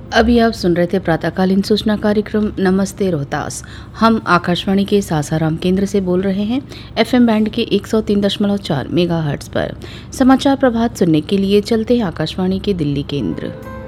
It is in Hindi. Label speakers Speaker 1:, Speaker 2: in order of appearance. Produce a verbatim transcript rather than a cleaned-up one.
Speaker 1: अभी आप सुन रहे थे प्रातःकालीन सूचना कार्यक्रम नमस्ते रोहतास। हम आकाशवाणी के सासाराम केंद्र से बोल रहे हैं एफएम बैंड के एक सौ तीन दशमलव चार मेगाहर्ट्ज पर। समाचार प्रभात सुनने के लिए चलते हैं आकाशवाणी के दिल्ली केंद्र।